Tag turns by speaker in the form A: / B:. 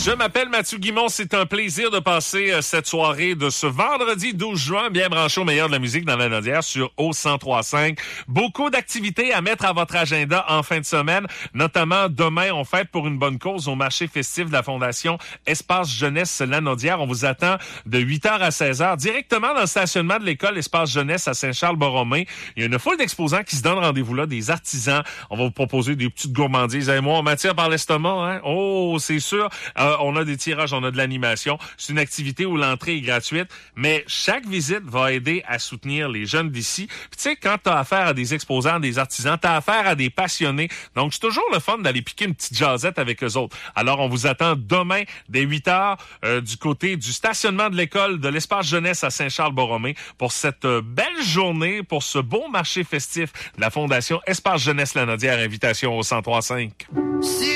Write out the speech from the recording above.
A: Je m'appelle Mathieu Guimond. C'est un plaisir de passer cette soirée de ce vendredi 12 juin, bien branché au meilleur de la musique dans la Lanaudière sur O103.5. Beaucoup d'activités à mettre à votre agenda en fin de semaine, notamment demain, on fête pour une bonne cause au marché festif de la Fondation Espace Jeunesse Lanaudière. On vous attend de 8h à 16h, directement dans le stationnement de l'école Espace Jeunesse à Saint-Charles-Borromée. Il y a une foule d'exposants qui se donnent rendez-vous là, des artisans. On va vous proposer des petites gourmandises. Et moi, on m'attire par l'estomac, hein? Oh, c'est sûr. On a des tirages, on a de l'animation. C'est une activité où l'entrée est gratuite, mais chaque visite va aider à soutenir les jeunes d'ici. Puis tu sais, quand t'as affaire à des exposants, des artisans, t'as affaire à des passionnés. Donc, c'est toujours le fun d'aller piquer une petite jasette avec eux autres. Alors, on vous attend demain dès 8h du côté du stationnement de l'école de l'Espace Jeunesse à Saint-Charles-Borromée pour cette belle journée, pour ce beau marché festif de la Fondation Espace Jeunesse Lanaudière. Invitation au 103.5.